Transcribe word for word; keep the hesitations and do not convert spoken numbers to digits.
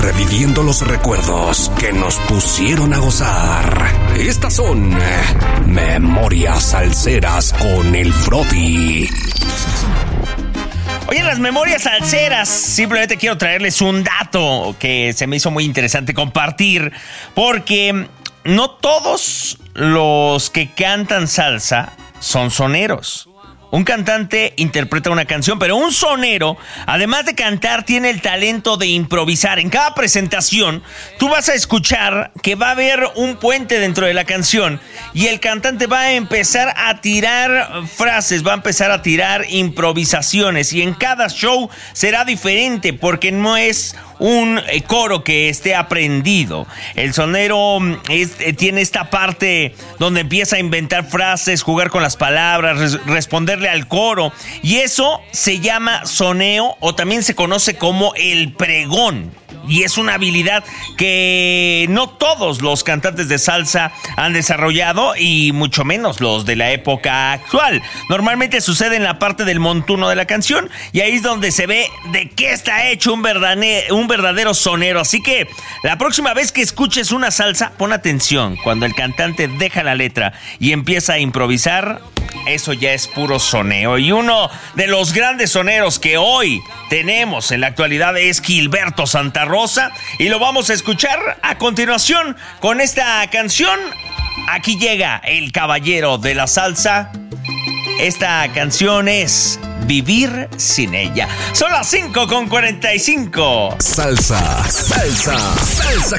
reviviendo los recuerdos que nos pusieron a gozar. Estas son Memorias Salseras con el Froti. Oye, en las memorias salseras, simplemente quiero traerles un dato que se me hizo muy interesante compartir, porque no todos los que cantan salsa son soneros. Un cantante interpreta una canción, pero un sonero, además de cantar, tiene el talento de improvisar. En cada presentación, tú vas a escuchar que va a haber un puente dentro de la canción y el cantante va a empezar a tirar frases, va a empezar a tirar improvisaciones, y en cada show será diferente porque no es un coro que esté aprendido. El sonero es, tiene esta parte donde empieza a inventar frases, jugar con las palabras, res, responderle al coro, y eso se llama soneo, o también se conoce como el pregón. Y es una habilidad que no todos los cantantes de salsa han desarrollado, y mucho menos los de la época actual. Normalmente sucede en la parte del montuno de la canción, y ahí es donde se ve de qué está hecho un verdadero, un verdadero sonero. Así que la próxima vez que escuches una salsa, pon atención. Cuando el cantante deja la letra y empieza a improvisar, eso ya es puro soneo. Y uno de los grandes soneros que hoy tenemos en la actualidad es Gilberto Santa Rosa, y lo vamos a escuchar a continuación con esta canción. Aquí llega el caballero de la salsa. Esta canción es Vivir sin ella. Son las cinco con cuarenta y cinco. Salsa, salsa, salsa